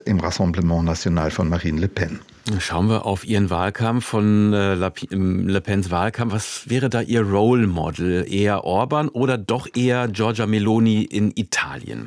im Rassemblement National von Marine Le Pen. Schauen wir auf Ihren Wahlkampf von Le Pens Wahlkampf. Was wäre da Ihr Role Model? Eher Orban oder doch eher Giorgia Meloni in Italien?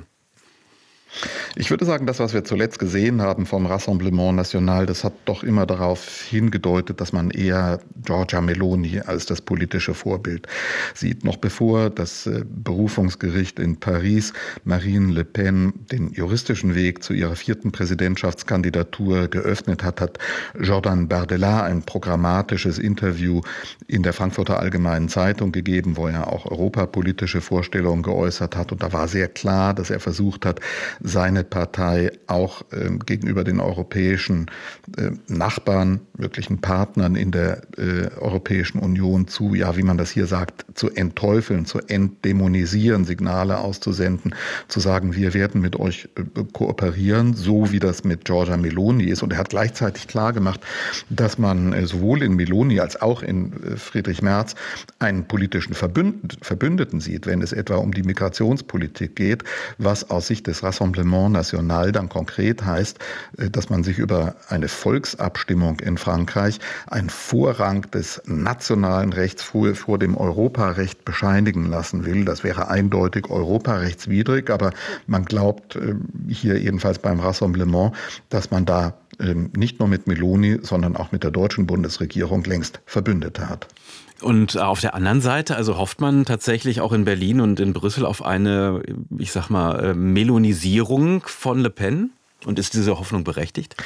Ich würde sagen, das, was wir zuletzt gesehen haben vom Rassemblement National, das hat doch immer darauf hingedeutet, dass man eher Giorgia Meloni als das politische Vorbild sieht. Noch bevor das Berufungsgericht in Paris Marine Le Pen den juristischen Weg zu ihrer 4. Präsidentschaftskandidatur geöffnet hat, hat Jordan Bardella ein programmatisches Interview in der Frankfurter Allgemeinen Zeitung gegeben, wo er auch europapolitische Vorstellungen geäußert hat. Und da war sehr klar, dass er versucht hat, seine Partei auch gegenüber den europäischen Nachbarn, wirklichen Partnern in der Europäischen Union zu, ja, wie man das hier sagt, zu entteufeln, zu entdämonisieren, Signale auszusenden, zu sagen, wir werden mit euch kooperieren, so wie das mit Giorgia Meloni ist. Und er hat gleichzeitig klargemacht, dass man sowohl in Meloni als auch in Friedrich Merz einen politischen Verbündeten sieht, wenn es etwa um die Migrationspolitik geht, was aus Sicht des Rassemblement National dann konkret heißt, dass man sich über eine Volksabstimmung in Frankreich einen Vorrang des nationalen Rechts vor dem Europarecht bescheinigen lassen will. Das wäre eindeutig europarechtswidrig, aber man glaubt hier jedenfalls beim Rassemblement, dass man da nicht nur mit Meloni, sondern auch mit der deutschen Bundesregierung längst Verbündete hat. Und auf der anderen Seite, also hofft man tatsächlich auch in Berlin und in Brüssel auf eine, ich sag mal, Melonisierung von Le Pen? Und ist diese Hoffnung berechtigt?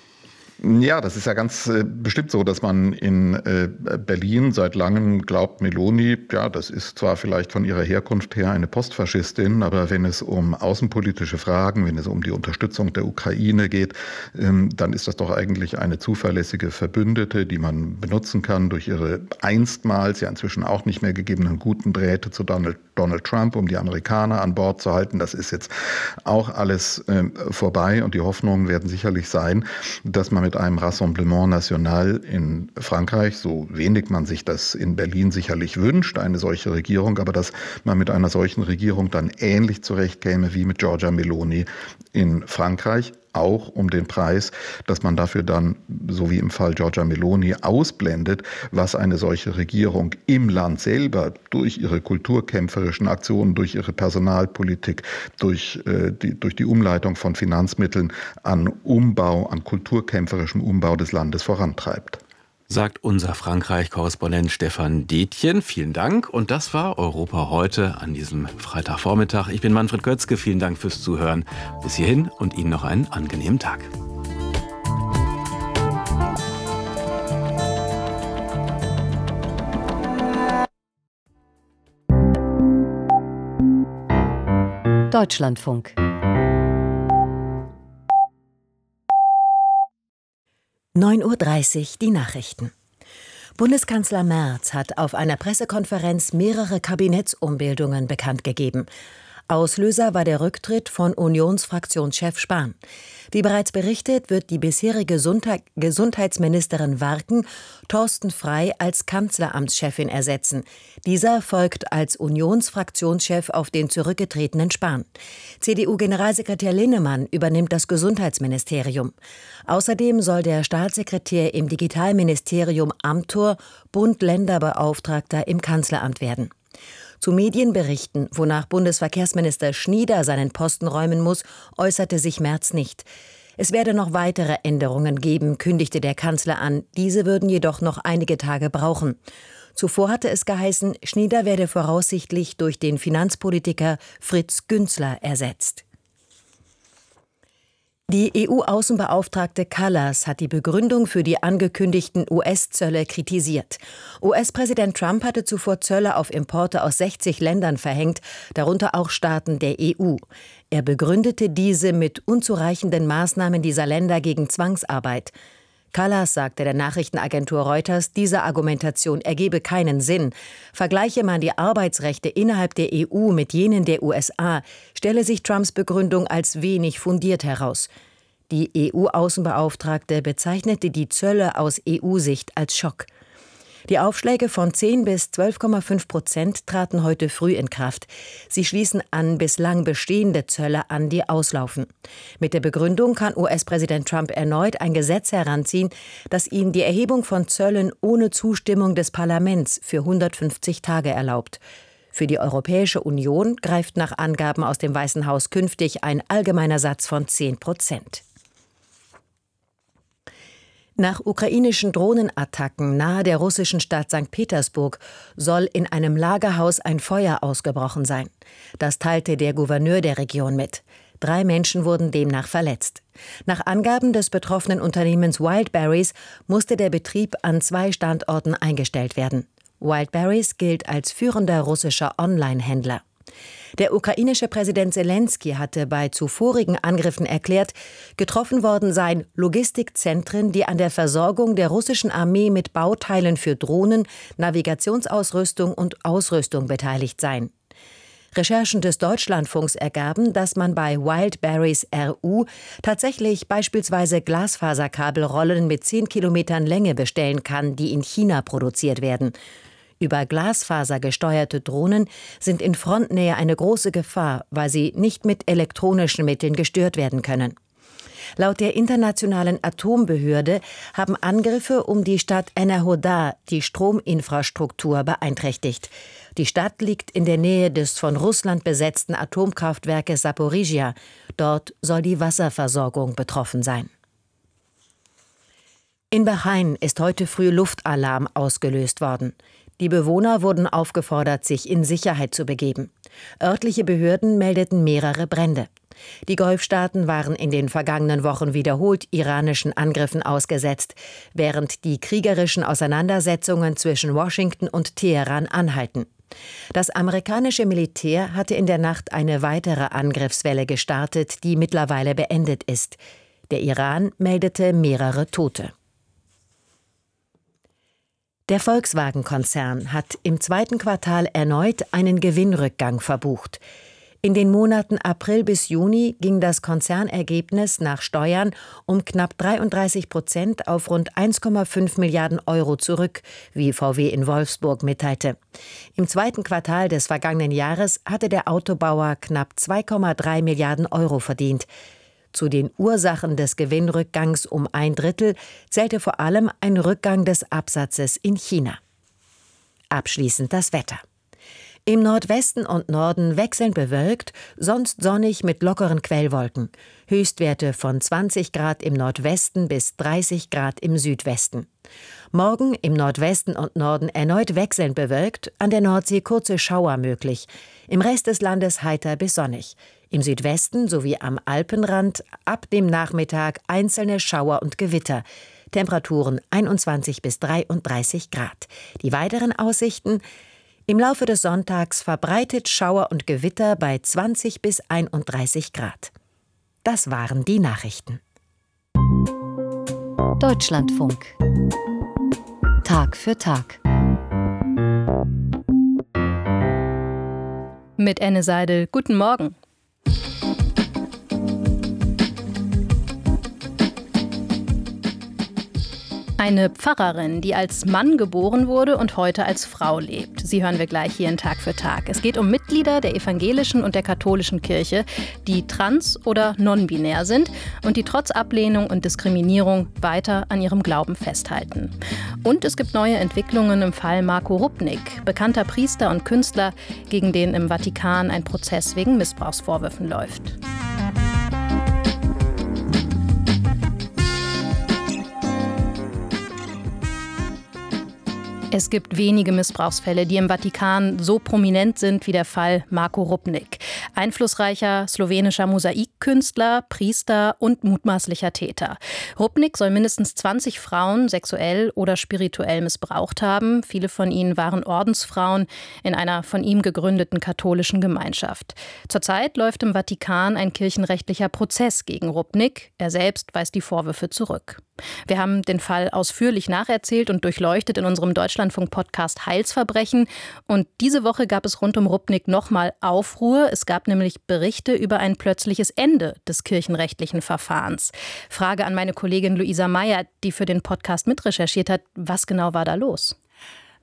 Ja, das ist ja ganz bestimmt so, dass man in Berlin seit langem glaubt, Meloni, ja, das ist zwar vielleicht von ihrer Herkunft her eine Postfaschistin, aber wenn es um außenpolitische Fragen, wenn es um die Unterstützung der Ukraine geht, dann ist das doch eigentlich eine zuverlässige Verbündete, die man benutzen kann durch ihre einstmals, ja inzwischen auch nicht mehr gegebenen guten Drähte zu Donald Trump, um die Amerikaner an Bord zu halten. Das ist jetzt auch alles vorbei und die Hoffnungen werden sicherlich sein, dass man mit einem Rassemblement National in Frankreich, so wenig man sich das in Berlin sicherlich wünscht, eine solche Regierung, aber dass man mit einer solchen Regierung dann ähnlich zurechtkäme wie mit Giorgia Meloni in Frankreich, auch um den Preis, dass man dafür dann, so wie im Fall Giorgia Meloni, ausblendet, was eine solche Regierung im Land selber durch ihre kulturkämpferischen Aktionen, durch ihre Personalpolitik, durch die Umleitung von Finanzmitteln an Umbau, an kulturkämpferischem Umbau des Landes vorantreibt. Sagt unser Frankreich-Korrespondent Stefan Detjen. Vielen Dank. Und das war Europa heute an diesem Freitagvormittag. Ich bin Manfred Götzke. Vielen Dank fürs Zuhören. Bis hierhin und Ihnen noch einen angenehmen Tag. Deutschlandfunk. 9:30 Uhr die Nachrichten. Bundeskanzler Merz hat auf einer Pressekonferenz mehrere Kabinettsumbildungen bekannt gegeben. Auslöser war der Rücktritt von Unionsfraktionschef Spahn. Wie bereits berichtet, wird die bisherige Gesundheitsministerin Warken Thorsten Frey als Kanzleramtschefin ersetzen. Dieser folgt als Unionsfraktionschef auf den zurückgetretenen Spahn. CDU-Generalsekretär Linnemann übernimmt das Gesundheitsministerium. Außerdem soll der Staatssekretär im Digitalministerium Amthor Bund-Länder-Beauftragter im Kanzleramt werden. Zu Medienberichten, wonach Bundesverkehrsminister Schnieder seinen Posten räumen muss, äußerte sich Merz nicht. Es werde noch weitere Änderungen geben, kündigte der Kanzler an. Diese würden jedoch noch einige Tage brauchen. Zuvor hatte es geheißen, Schnieder werde voraussichtlich durch den Finanzpolitiker Fritz Günzler ersetzt. Die EU-Außenbeauftragte Kallas hat die Begründung für die angekündigten US-Zölle kritisiert. US-Präsident Trump hatte zuvor Zölle auf Importe aus 60 Ländern verhängt, darunter auch Staaten der EU. Er begründete diese mit unzureichenden Maßnahmen dieser Länder gegen Zwangsarbeit. Kallas sagte der Nachrichtenagentur Reuters, diese Argumentation ergebe keinen Sinn. Vergleiche man die Arbeitsrechte innerhalb der EU mit jenen der USA, stelle sich Trumps Begründung als wenig fundiert heraus. Die EU-Außenbeauftragte bezeichnete die Zölle aus EU-Sicht als Schock. Die Aufschläge von 10 bis 12,5% traten heute früh in Kraft. Sie schließen an bislang bestehende Zölle an, die auslaufen. Mit der Begründung kann US-Präsident Trump erneut ein Gesetz heranziehen, das ihm die Erhebung von Zöllen ohne Zustimmung des Parlaments für 150 Tage erlaubt. Für die Europäische Union greift nach Angaben aus dem Weißen Haus künftig ein allgemeiner Satz von 10%. Nach ukrainischen Drohnenattacken nahe der russischen Stadt St. Petersburg soll in einem Lagerhaus ein Feuer ausgebrochen sein. Das teilte der Gouverneur der Region mit. 3 Menschen wurden demnach verletzt. Nach Angaben des betroffenen Unternehmens Wildberries musste der Betrieb an 2 Standorten eingestellt werden. Wildberries gilt als führender russischer Online-Händler. Der ukrainische Präsident Selenskyj hatte bei zuvorigen Angriffen erklärt, getroffen worden seien Logistikzentren, die an der Versorgung der russischen Armee mit Bauteilen für Drohnen, Navigationsausrüstung und Ausrüstung beteiligt seien. Recherchen des Deutschlandfunks ergaben, dass man bei Wildberries RU tatsächlich beispielsweise Glasfaserkabelrollen mit 10 Kilometern Länge bestellen kann, die in China produziert werden. Über Glasfaser gesteuerte Drohnen sind in Frontnähe eine große Gefahr, weil sie nicht mit elektronischen Mitteln gestört werden können. Laut der Internationalen Atombehörde haben Angriffe um die Stadt Enerhodar die Strominfrastruktur beeinträchtigt. Die Stadt liegt in der Nähe des von Russland besetzten Atomkraftwerkes Saporizhia. Dort soll die Wasserversorgung betroffen sein. In Bahrain ist heute früh Luftalarm ausgelöst worden. Die Bewohner wurden aufgefordert, sich in Sicherheit zu begeben. Örtliche Behörden meldeten mehrere Brände. Die Golfstaaten waren in den vergangenen Wochen wiederholt iranischen Angriffen ausgesetzt, während die kriegerischen Auseinandersetzungen zwischen Washington und Teheran anhalten. Das amerikanische Militär hatte in der Nacht eine weitere Angriffswelle gestartet, die mittlerweile beendet ist. Der Iran meldete mehrere Tote. Der Volkswagen-Konzern hat im 2. Quartal erneut einen Gewinnrückgang verbucht. In den Monaten April bis Juni ging das Konzernergebnis nach Steuern um knapp 33% auf rund 1,5 Milliarden Euro zurück, wie VW in Wolfsburg mitteilte. Im 2. Quartal des vergangenen Jahres hatte der Autobauer knapp 2,3 Milliarden Euro verdient. Zu den Ursachen des Gewinnrückgangs um 1/3 zählte vor allem ein Rückgang des Absatzes in China. Abschließend das Wetter. Im Nordwesten und Norden wechselnd bewölkt, sonst sonnig mit lockeren Quellwolken. Höchstwerte von 20 Grad im Nordwesten bis 30 Grad im Südwesten. Morgen im Nordwesten und Norden erneut wechselnd bewölkt, an der Nordsee kurze Schauer möglich. Im Rest des Landes heiter bis sonnig. Im Südwesten sowie am Alpenrand ab dem Nachmittag einzelne Schauer und Gewitter. Temperaturen 21 bis 33 Grad. Die weiteren Aussichten: im Laufe des Sonntags verbreitet Schauer und Gewitter bei 20 bis 31 Grad. Das waren die Nachrichten. Deutschlandfunk. Tag für Tag. Mit Enne Seidel. Guten Morgen. Eine Pfarrerin, die als Mann geboren wurde und heute als Frau lebt. Sie hören wir gleich hier in Tag für Tag. Es geht um Mitglieder der evangelischen und der katholischen Kirche, die trans- oder non-binär sind und die trotz Ablehnung und Diskriminierung weiter an ihrem Glauben festhalten. Und es gibt neue Entwicklungen im Fall Marco Rupnik, bekannter Priester und Künstler, gegen den im Vatikan ein Prozess wegen Missbrauchsvorwürfen läuft. Es gibt wenige Missbrauchsfälle, die im Vatikan so prominent sind wie der Fall Marco Rupnik. Einflussreicher slowenischer Mosaikkünstler, Priester und mutmaßlicher Täter. Rupnik soll mindestens 20 Frauen sexuell oder spirituell missbraucht haben. Viele von ihnen waren Ordensfrauen in einer von ihm gegründeten katholischen Gemeinschaft. Zurzeit läuft im Vatikan ein kirchenrechtlicher Prozess gegen Rupnik. Er selbst weist die Vorwürfe zurück. Wir haben den Fall ausführlich nacherzählt und durchleuchtet in unserem Deutschlandfunk-Podcast Heilsverbrechen. Und diese Woche gab es rund um Rupnik nochmal Aufruhr. Es gab nämlich Berichte über ein plötzliches Ende des kirchenrechtlichen Verfahrens. Frage an meine Kollegin Luisa Meyer, die für den Podcast mitrecherchiert hat. Was genau war da los?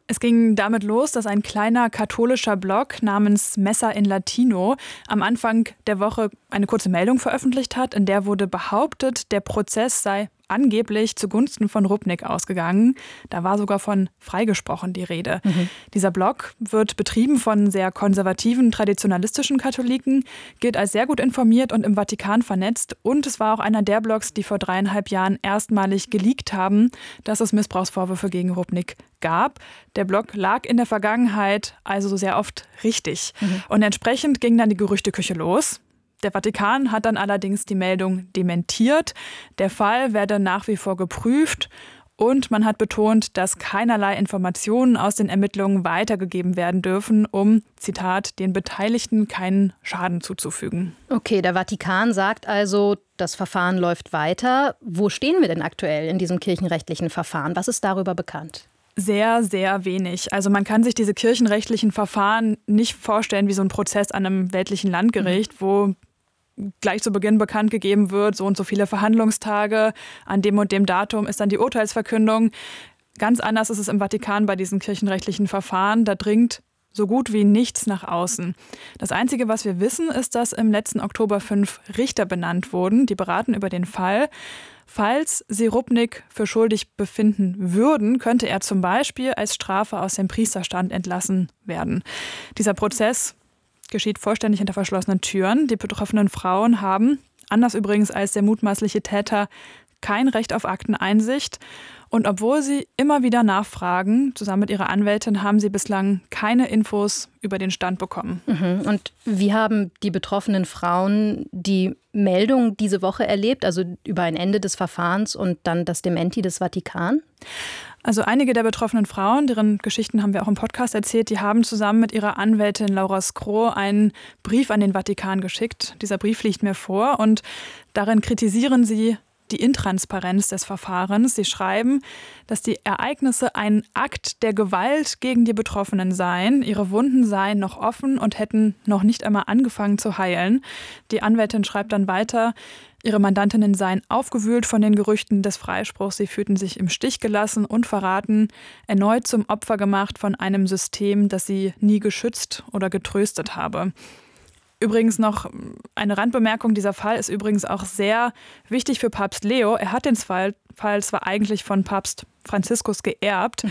Es ging damit los, dass ein kleiner katholischer Blog namens Messa in Latino am Anfang der Woche eine kurze Meldung veröffentlicht hat, in der wurde behauptet, der Prozess sei angeblich zugunsten von Rupnik ausgegangen. Da war sogar von freigesprochen die Rede. Dieser Blog wird betrieben von sehr konservativen, traditionalistischen Katholiken, gilt als sehr gut informiert und im Vatikan vernetzt. Und es war auch einer der Blogs, die vor 3,5 Jahren erstmalig geleakt haben, dass es Missbrauchsvorwürfe gegen Rupnik gab. Der Blog lag in der Vergangenheit also sehr oft richtig. Und entsprechend ging dann die Gerüchteküche los. Der Vatikan hat dann allerdings die Meldung dementiert. Der Fall werde nach wie vor geprüft und man hat betont, dass keinerlei Informationen aus den Ermittlungen weitergegeben werden dürfen, um, Zitat, den Beteiligten keinen Schaden zuzufügen. Okay, der Vatikan sagt also, das Verfahren läuft weiter. Wo stehen wir denn aktuell in diesem kirchenrechtlichen Verfahren? Was ist darüber bekannt? Sehr, sehr wenig. Also man kann sich diese kirchenrechtlichen Verfahren nicht vorstellen wie so ein Prozess an einem weltlichen Landgericht, wo gleich zu Beginn bekannt gegeben wird, so und so viele Verhandlungstage, an dem und dem Datum ist dann die Urteilsverkündung. Ganz anders ist es im Vatikan bei diesen kirchenrechtlichen Verfahren. Da dringt so gut wie nichts nach außen. Das Einzige, was wir wissen, ist, dass im letzten Oktober 5 Richter benannt wurden, die beraten über den Fall. Falls sie Rupnik für schuldig befinden würden, könnte er zum Beispiel als Strafe aus dem Priesterstand entlassen werden. Dieser Prozess geschieht vollständig hinter verschlossenen Türen. Die betroffenen Frauen haben, anders übrigens als der mutmaßliche Täter, kein Recht auf Akteneinsicht. Und obwohl sie immer wieder nachfragen, zusammen mit ihrer Anwältin, haben sie bislang keine Infos über den Stand bekommen. Und wie haben die betroffenen Frauen die Meldung diese Woche erlebt, also über ein Ende des Verfahrens und dann das Dementi des Vatikan? Also einige der betroffenen Frauen, deren Geschichten haben wir auch im Podcast erzählt, die haben zusammen mit ihrer Anwältin Laura Scro einen Brief an den Vatikan geschickt. Dieser Brief liegt mir vor und darin kritisieren sie die Intransparenz des Verfahrens. Sie schreiben, dass die Ereignisse ein Akt der Gewalt gegen die Betroffenen seien. Ihre Wunden seien noch offen und hätten noch nicht einmal angefangen zu heilen. Die Anwältin schreibt dann weiter, ihre Mandantinnen seien aufgewühlt von den Gerüchten des Freispruchs. Sie fühlten sich im Stich gelassen und verraten, erneut zum Opfer gemacht von einem System, das sie nie geschützt oder getröstet habe. Übrigens noch eine Randbemerkung, dieser Fall ist übrigens auch sehr wichtig für Papst Leo. Er hat den Fall zwar eigentlich von Papst Franziskus geerbt,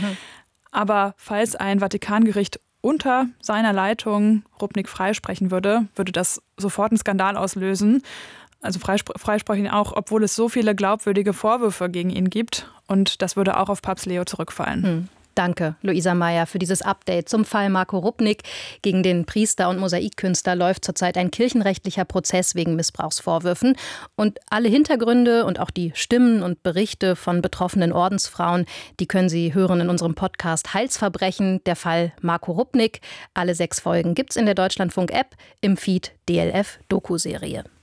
aber falls ein Vatikangericht unter seiner Leitung Rupnik freisprechen würde, würde das sofort einen Skandal auslösen. Also freisprechen auch, obwohl es so viele glaubwürdige Vorwürfe gegen ihn gibt. Und das würde auch auf Papst Leo zurückfallen. Danke, Luisa Meyer, für dieses Update zum Fall Marco Rupnik. Gegen den Priester und Mosaikkünstler läuft zurzeit ein kirchenrechtlicher Prozess wegen Missbrauchsvorwürfen. Und alle Hintergründe und auch die Stimmen und Berichte von betroffenen Ordensfrauen, die können Sie hören in unserem Podcast Heilsverbrechen, der Fall Marco Rupnik. Alle 6 Folgen gibt's in der Deutschlandfunk-App im Feed DLF Doku-Serie.